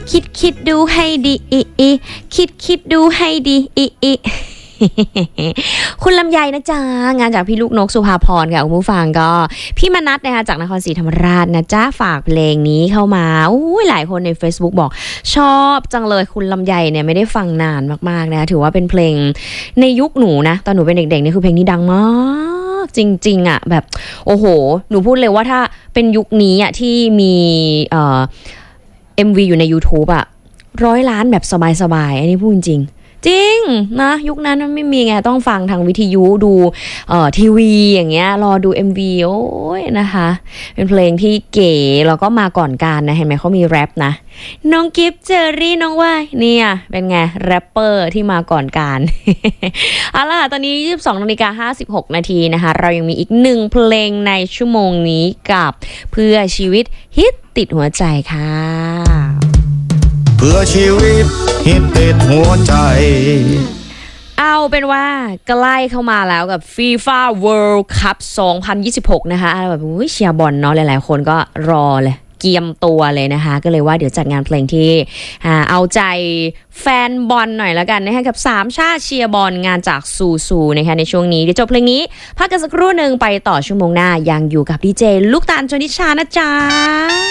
คิดดูให้ดีคิดดูให้ดีคุณลำไยนะจ๊ะงานจากพี่ลูกนกสุภาพรค่ะคุณผู้ฟังก็พี่มนัสนะคะจากนครศรีธรรมราชนะจ๊ะฝากเพลงนี้เข้ามาหลายคนใน Facebook บอกชอบจังเลยคุณลำไยเนี่ยไม่ได้ฟังนานมากๆนะถือว่าเป็นเพลงในยุคหนูนะตอนหนูเป็นเด็กๆนี่คือเพลงนี้ดังมากจริงๆอ่ะแบบโอ้โหหนูพูดเลยว่าถ้าเป็นยุคนี้อ่ะที่มีMV อยู่ใน YouTube อ่ะ100 ล้านแบบสบายๆอันนี้พูดจริงจริงนะยุคนั้นมันไม่มีไงต้องฟังทางวิทยุดูทีวีอย่างเงี้ยรอดู MV โอ้ยนะคะเป็นเพลงที่เก๋แล้วก็มาก่อนการนะเห็นไหมเขามีแรปนะน้องกิฟเจอรี่น้องว่ายเนี่ยเป็นไงแรปเปอร์ที่มาก่อนการ เอาล่ะตอนนี้ 22:56 นาทีนะคะเรายังมีอีก1เพลงในชั่วโมงนี้กับเพื่อชีวิตฮิตติดหัวใจค่ะเพื่อชีวิตฮิตติดหัวใจเอาเป็นว่าใกล้เข้ามาแล้วกับ FIFA World Cup 2026 นะคะแบบเชียร์บอลเนาะหลายๆคนก็รอเลยเกียมตัวเลยนะคะก็เลยว่าเดี๋ยวจัดงานเพลงที่เอาใจแฟนบอลหน่อยแล้วกันนะคะกับ3ชาติเชียร์บอลงานจากซูนะคะในช่วงนี้เดี๋ยวจบเพลงนี้พักกันสักครู่หนึ่งไปต่อชั่วโมงหน้ายังอยู่กับดีเจลูกตาลชนิชานะจ๊ะ